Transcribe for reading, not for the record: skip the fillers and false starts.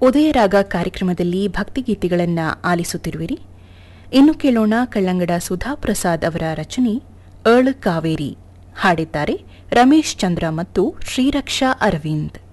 ಉದಯರಾಗ ಕಾರ್ಯಕ್ರಮದಲ್ಲಿ ಭಕ್ತಿಗೀತೆಗಳನ್ನು ಆಲಿಸುತ್ತಿರುವಿರಿ. ಇನ್ನು ಕೇಳೋಣ ಕಳ್ಳಂಗಡ ಸುಧಾಪ್ರಸಾದ್ ಅವರ ರಚನೆ ಕಾವೇರಿ. ಹಾಡಿದ್ದಾರೆ ರಮೇಶ್ ಚಂದ್ರ ಮತ್ತು ಶ್ರೀರಕ್ಷಾ ಅರವಿಂದ್.